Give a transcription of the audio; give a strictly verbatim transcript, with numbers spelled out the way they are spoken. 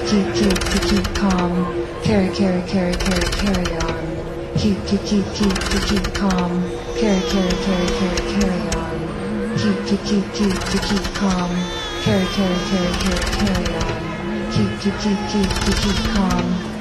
keep keep keep keep calm. Carry carry carry carry carry on. Keep keep keep keep keep keep calm. Carry carry carry carry carry on. Keep keep keep keep keep keep calm. Carry carry carry carry carry on. Keep keep keep keep keep keep calm.